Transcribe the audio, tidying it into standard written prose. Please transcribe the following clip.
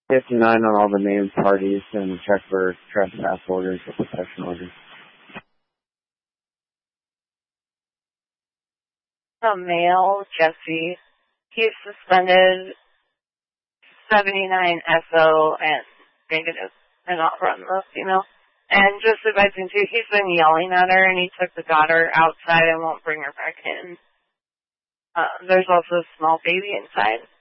59 on all the named parties and check for trespass orders or protection orders. A male, Jesse. He's suspended 79 SO and negative and not run the female. And just advising too, he's been yelling at her and he took the daughter outside and won't bring her back in. There's also a small baby inside.